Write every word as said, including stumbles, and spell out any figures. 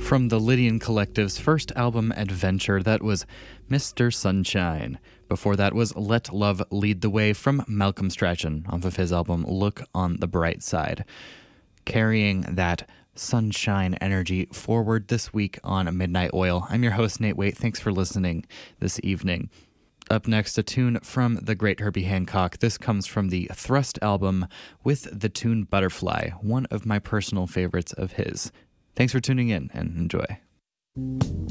From the Lydian Collective's first album, Adventure, that was Mister Sunshine. Before that was Let Love Lead the Way from Malcolm Strachan off of his album Look on the Bright Side. Carrying that sunshine energy forward this week on Midnight Oil. I'm your host, Nate Waite. Thanks for listening this evening. Up next, a tune from the great Herbie Hancock. This comes from the Thrust album with the tune Butterfly, one of my personal favorites of his. Thanks for tuning in and enjoy.